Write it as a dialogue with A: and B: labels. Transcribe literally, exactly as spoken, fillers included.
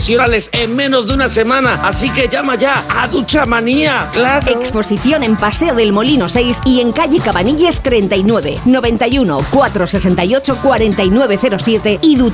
A: en menos de una semana, así que llama ya a Duchamanía, claro.
B: Exposición en Paseo del Molino seis y en calle Cabanilles treinta y nueve, noventa y uno, cuatrocientos sesenta y ocho, cuarenta y nueve cero siete y duchamanía.